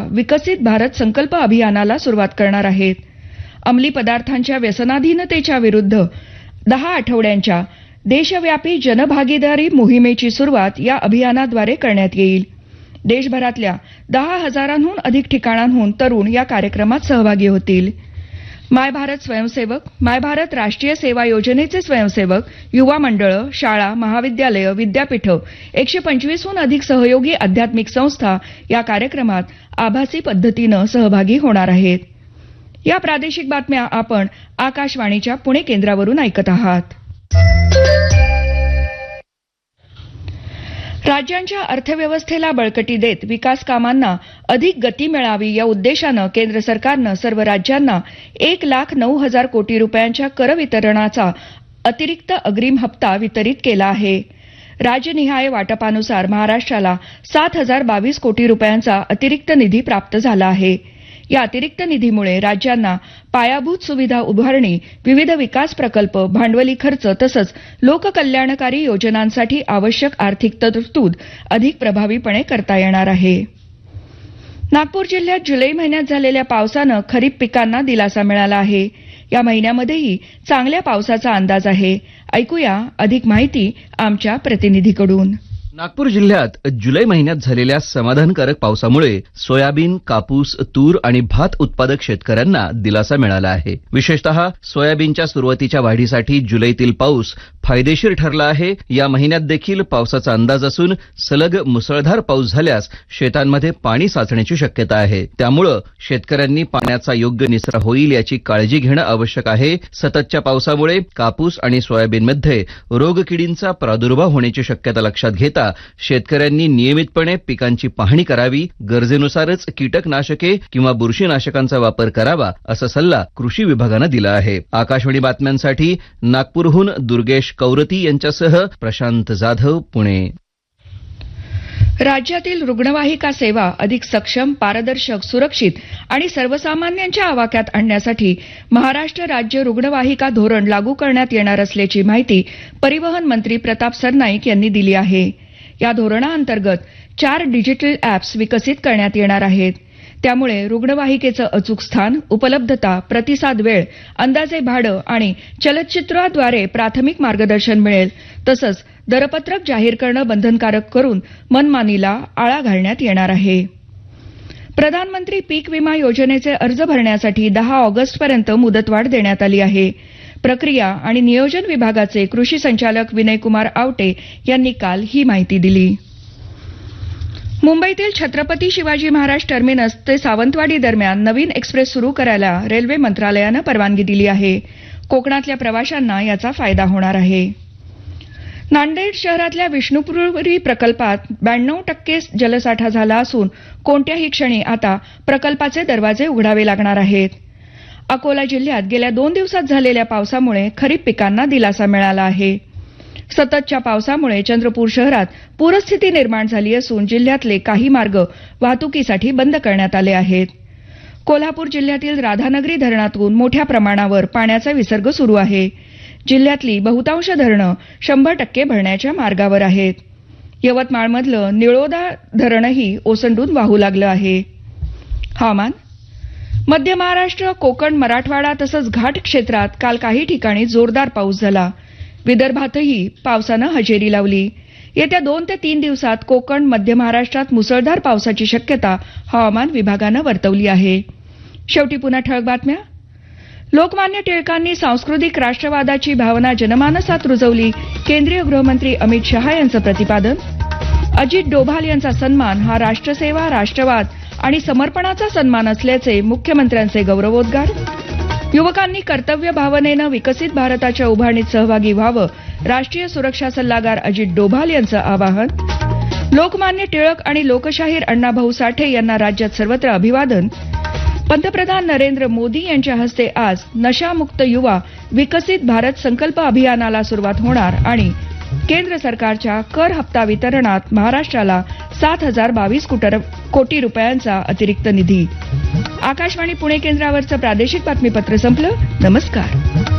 विकसित भारत संकल्प अभियानाला सुरुवात करणार आहेत. अंमली पदार्थांच्या व्यसनाधीनतेच्या विरुद्ध 10 आठवड्यांच्या देशव्यापी जनभागीदारी मोहिमेची सुरुवात या अभियानाद्वारे करण्यात येईल. देशभरातल्या 10,000हून अधिक ठिकाणांहून तरुण या कार्यक्रमात सहभागी होतील. माय भारत स्वयंसेवक, माय भारत राष्ट्रीय सेवा योजनेचे स्वयंसेवक, युवा मंडळं, शाळा, महाविद्यालयं, विद्यापीठं, 125हून अधिक सहयोगी आध्यात्मिक संस्था या कार्यक्रमात आभासी पद्धतीनं सहभागी होणार आहेत. या प्रादेशिक बातम्या आपण आकाशवाणीच्या पुणे केंद्रावरून ऐकत आहात. राज्यांच्या अर्थव्यवस्थेला बळकटी देत विकास कामांना अधिक गती मिळावी या उद्देशानं केंद्र सरकारनं सर्व राज्यांना 1,09,000 कोटी रुपयांच्या कर वितरणाचा अतिरिक्त अग्रिम हप्ता वितरित केला आहे. राज्यनिहाय वाटपानुसार महाराष्ट्राला 7,022 कोटी रुपयांचा अतिरिक्त निधी प्राप्त झाला आहे. या अतिरिक्त निधीमुळे राज्यांना पायाभूत सुविधा उभारणी, विविध विकास प्रकल्प, भांडवली खर्च तसंच लोककल्याणकारी योजनांसाठी आवश्यक आर्थिक तरतूद अधिक प्रभावीपणे करता येणार आहे. नागपूर जिल्ह्यात जुलै महिन्यात झालेल्या पावसानं खरीप पिकांना दिलासा मिळाला आहे. या महिन्यामध्येही चांगल्या पावसाचा अंदाज आहे. ऐकूया अधिक माहिती आमच्या प्रतिनिधीकडून. नागपूर जिल्ह्यात जुलै महिन्यात झालेल्या समाधानकारक पावसामुळे सोयाबीन, कापूस, तूर आणि भात उत्पादक शेतकऱ्यांना दिलासा मिळाला आहे. विशेषतः सोयाबीनच्या सुरुवातीच्या वाढीसाठी जुलैतील पाऊस फायदेशीर ठरला आहे. या महिन्यात देखील पावसाचा अंदाज असून सलग मुसळधार पाऊस झाल्यास शेतांमध्ये पाणी साचण्याची शक्यता आहे. त्यामुळे शेतकऱ्यांनी पाण्याचा योग्य निचरा होईल याची काळजी घेणं आवश्यक आहे. सततच्या पावसामुळे कापूस आणि सोयाबीनमध्ये रोगकिडींचा प्रादुर्भाव होण्याची शक्यता लक्षात घेता शेतकऱ्यांनी नियमितपणे पिकांची पाहणी करावी. गरजेनुसारच कीटकनाशके किंवा बुरशीनाशकांचा वापर करावा असा सल्ला कृषी विभागानं दिला आहे. आकाशवाणी बातम्यांसाठी नागपूरहून दुर्गेश कौरती यांच्यासह प्रशांत जाधव, पुणे. राज्यातील रुग्णवाहिका सेवा अधिक सक्षम, पारदर्शक, सुरक्षित आणि सर्वसामान्यांच्या आवाक्यात आणण्यासाठी महाराष्ट्र राज्य रुग्णवाहिका धोरण लागू करण्यात येणार असल्याची माहिती परिवहन मंत्री प्रताप सरनाईक यांनी दिली आहे. या धोरणाअंतर्गत 4 डिजिटल ॲप्स विकसित करण्यात येणार आहेत. त्यामुळे रुग्णवाहिकेचं अचूक स्थान, उपलब्धता, प्रतिसाद वेळ, अंदाजे भाडं आणि चलचित्राद्वारे प्राथमिक मार्गदर्शन मिळेल. तसंच दरपत्रक जाहीर करणं बंधनकारक करून मनमानीला आळा घालण्यात येणार आहे. प्रधानमंत्री पीक विमा योजनेचे अर्ज भरण्यासाठी 10 ऑगस्टपर्यंत मुदतवाढ देण्यात आली आहे. प्रक्रिया आणि नियोजन विभागाचे कृषी संचालक विनयकुमार आवटे यांनी काल ही माहिती दिली. मुंबईतील छत्रपती शिवाजी महाराज टर्मिनस ते सावंतवाडी दरम्यान नवीन एक्सप्रेस सुरू करायला रेल्वे मंत्रालयानं परवानगी दिली आहे. कोकणातल्या प्रवाशांना याचा फायदा होणार आहे. नांदेड शहरातल्या विष्णुपुरी प्रकल्पात 92% जलसाठा झाला असून कोणत्याही क्षणी आता प्रकल्पाचे दरवाजे उघडावे लागणार आहेत. अकोला जिल्ह्यात गेल्या 2 दिवसात झालेल्या पावसामुळे खरीप पिकांना दिलासा मिळाला आहे. सततच्या पावसामुळे चंद्रपूर शहरात पूरस्थिती निर्माण झाली असून जिल्ह्यातले काही मार्ग वाहतुकीसाठी बंद करण्यात आले आहेत. कोल्हापूर जिल्ह्यातील राधानगरी धरणातून मोठ्या प्रमाणावर पाण्याचा विसर्ग सुरू आहे. जिल्ह्यातली बहुतांश धरणं 100% भरण्याच्या मार्गावर आहेत. यवतमाळमधलं निळोदा धरणही ओसंडून वाहू लागलं आहे. हवामान. मध्य महाराष्ट्र, कोकण, मराठवाडा तसंच घाट क्षेत्रात काल काही ठिकाणी जोरदार पाऊस झाला. विदर्भातही पावसानं हजेरी लावली. येत्या 2 ते 3 दिवसात कोकण, मध्य महाराष्ट्रात मुसळधार पावसाची शक्यता हवामान विभागानं वर्तवली आहे. शेवटी पुन्हा ठळक बातम्या. लोकमान्य टिळकांनी सांस्कृतिक राष्ट्रवादाची भावना जनमानसात रुजवली. केंद्रीय गृहमंत्री अमित शहा यांचं प्रतिपादन. अजित डोभाल यांचा सन्मान हा राष्ट्रसेवा, राष्ट्रवाद आणि समर्पणाचा सन्मान असल्याचे मुख्यमंत्र्यांचे गौरवोद्गार. युवकांनी कर्तव्य भावनेनं विकसित भारताच्या उभारणीत सहभागी व्हावं, राष्ट्रीय सुरक्षा सल्लागार अजित डोभाल यांचं आवाहन. लोकमान्य टिळक आणि लोकशाहीर अण्णाभाऊ साठे यांना राज्यात सर्वत्र अभिवादन. पंतप्रधान नरेंद्र मोदी यांच्या हस्ते आज नशामुक्त युवा विकसित भारत संकल्प अभियानाला सुरुवात होणार आणि केंद्र सरकारच्या कर हप्ता वितरणात महाराष्ट्राला 7,022 कोटी रुपयांचा अतिरिक्त निधी. आकाशवाणी पुणे केंद्रावरचं प्रादेशिक बातमीपत्र संपलं. नमस्कार.